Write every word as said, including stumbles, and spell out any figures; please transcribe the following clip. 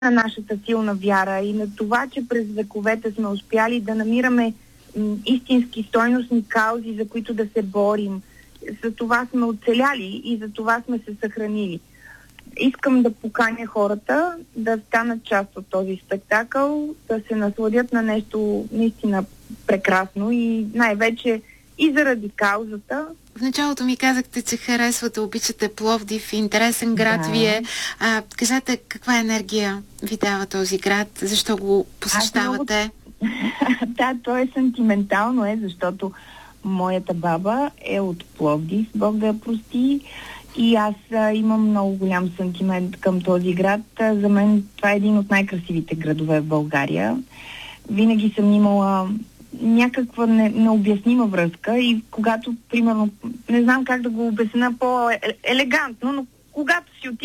на нашата силна вяра и на това, че през вековете сме успяли да намираме м, истински стойностни каузи, за които да се борим. За това сме оцеляли и за това сме се съхранили. Искам да поканя хората да станат част от този спектакъл, да се насладят на нещо наистина прекрасно и най-вече и заради каузата. В началото ми казахте, че харесвате, обичате Пловдив, интересен град Да. ви е. А, кажете, каква енергия ви дава този град? Защо го посещавате? Много... да, то е сантиментално, е, защото моята баба е от Пловдив, Бог да я прости, и аз а, имам много голям сантимент към този град. А, за мен това е един от най-красивите градове в България. Винаги съм имала някаква не, необяснима връзка и когато, примерно, не знам как да го обясня по-елегантно, но когато си отидеш